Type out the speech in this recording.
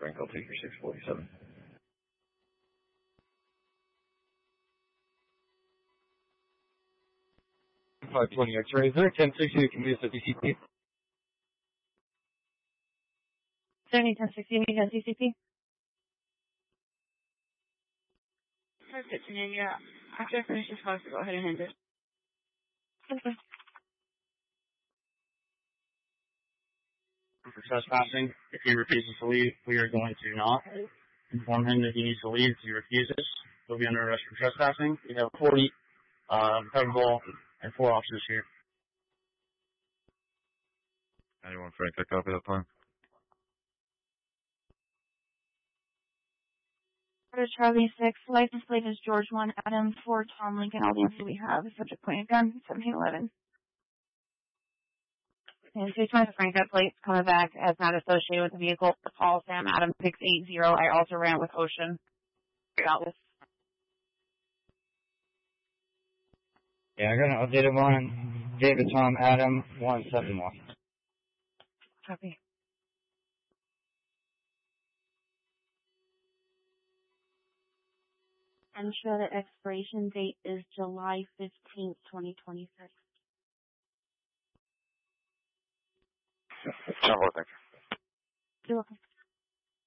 Frank, I'll take your 647. 520 X-ray. Is there a 1060 that can be a DCP? 1060 need a DCP? Perfect, and then yeah. After I finish this call, go ahead and end it. Okay. For trespassing, if he refuses to leave, we are going to not inform him that he needs to leave. If he refuses, he'll be under arrest for trespassing. We have 40 recoverable and 4 officers here. 91 Frank, I copy that plan. Charlie 6, license plate is George 1, Adam 4, Tom Lincoln. All the answers we have. Subject pointed gun, 1711. And 620 Frank, that plate's coming back as not associated with the vehicle. Call Sam Adam 680. I also ran with Ocean. Got this. Yeah, I got an updated one. David Tom Adam 171. Copy. And show the expiration date is July 15th, 2026. Thank you. You're welcome.